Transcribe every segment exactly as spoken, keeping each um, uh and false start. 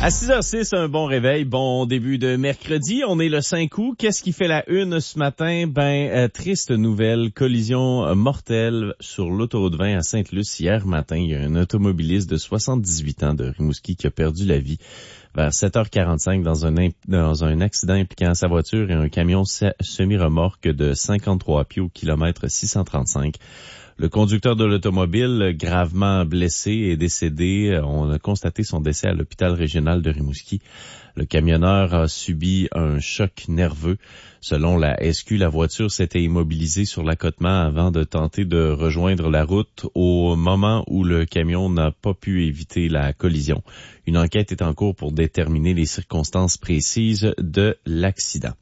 À six heures six, un bon réveil, bon début de mercredi. On est le cinq août. Qu'est-ce qui fait la une ce matin? Ben, euh, triste nouvelle, collision euh, mortelle sur l'autoroute vingt à Sainte-Luce hier matin. Il y a un automobiliste de soixante-dix-huit ans de Rimouski qui a perdu la vie vers sept heures quarante-cinq dans un, imp- dans un accident impliquant sa voiture et un camion se- semi-remorque de cinquante-trois pieds au kilomètre six cent trente-cinq. Le conducteur de l'automobile, gravement blessé, est décédé. On a constaté son décès à l'hôpital régional de Rimouski. Le camionneur a subi un choc nerveux. Selon la S Q, la voiture s'était immobilisée sur l'accotement avant de tenter de rejoindre la route au moment où le camion n'a pas pu éviter la collision. Une enquête est en cours pour déterminer les circonstances précises de l'accident.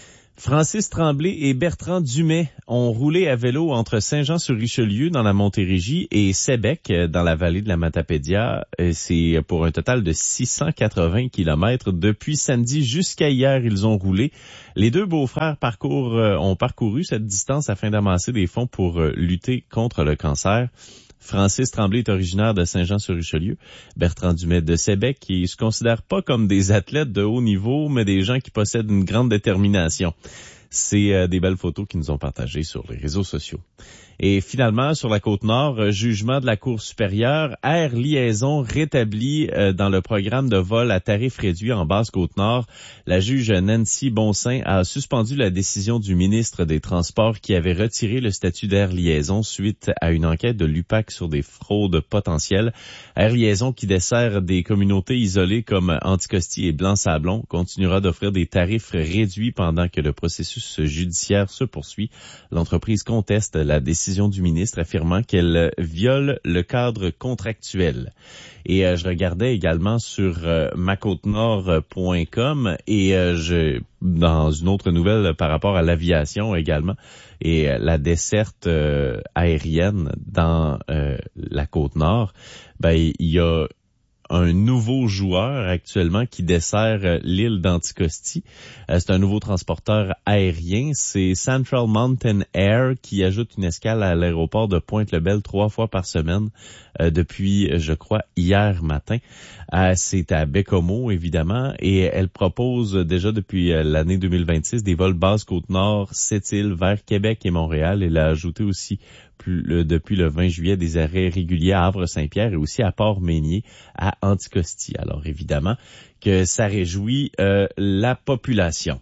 Francis Tremblay et Bertrand Dumais ont roulé à vélo entre Saint-Jean-sur-Richelieu dans la Montérégie et Sébec dans la vallée de la Matapédia. C'est pour un total de six cent quatre-vingts kilomètres. Depuis samedi jusqu'à hier, ils ont roulé. Les deux beaux-frères parcourent, ont parcouru cette distance afin d'amasser des fonds pour lutter contre le cancer. Francis Tremblay est originaire de Saint-Jean-sur-Richelieu. Bertrand Dumais de Sébec, qui se considèrent pas comme des athlètes de haut niveau, mais des gens qui possèdent une grande détermination. C'est euh, des belles photos qu'ils nous ont partagées sur les réseaux sociaux. Et finalement, sur la Côte-Nord, jugement de la Cour supérieure, Air Liaison rétabli euh, dans le programme de vol à tarif réduit en Basse-Côte-Nord. La juge Nancy Bonsaint a suspendu la décision du ministre des Transports qui avait retiré le statut d'Air Liaison suite à une enquête de l'U P A C sur des fraudes potentielles. Air Liaison, qui dessert des communautés isolées comme Anticosti et Blanc-Sablon, continuera d'offrir des tarifs réduits pendant que le processus judiciaire se poursuit. L'entreprise conteste la décision du ministre affirmant qu'elle viole le cadre contractuel. Et euh, je regardais également sur euh, ma côte nord point com et euh, je dans une autre nouvelle par rapport à l'aviation également et euh, la desserte euh, aérienne dans euh, la Côte-Nord, ben il y a un nouveau joueur actuellement qui dessert l'île d'Anticosti. Euh, c'est un nouveau transporteur aérien. C'est Central Mountain Air qui ajoute une escale à l'aéroport de Pointe-le-Bel trois fois par semaine euh, depuis, je crois, hier matin. Euh, c'est à Bécomo, évidemment, et elle propose déjà depuis euh, l'année deux mille vingt-six des vols Basse-Côte-Nord, Sept-Îles, vers Québec et Montréal. Elle a ajouté aussi plus, le, depuis le vingt juillet des arrêts réguliers à Havre-Saint-Pierre et aussi à Port-Ménier à Anticosti. Alors évidemment que ça réjouit euh, la population.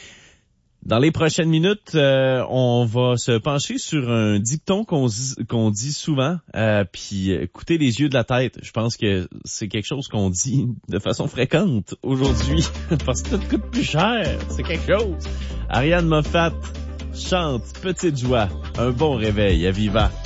Dans les prochaines minutes, euh, on va se pencher sur un dicton qu'on, qu'on dit souvent, euh, puis écoutez les yeux de la tête. Je pense que c'est quelque chose qu'on dit de façon fréquente aujourd'hui, parce que tout coûte plus cher, c'est quelque chose. Ariane Moffat chante Petite Joie, un bon réveil à Viva.